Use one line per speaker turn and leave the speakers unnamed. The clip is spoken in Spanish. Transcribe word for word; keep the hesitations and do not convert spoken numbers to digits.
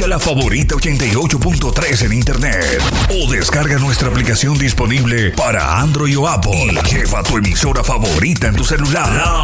Busca la favorita ochenta y ocho punto tres en internet o descarga nuestra aplicación disponible para Android o Apple y lleva tu emisora favorita en tu celular.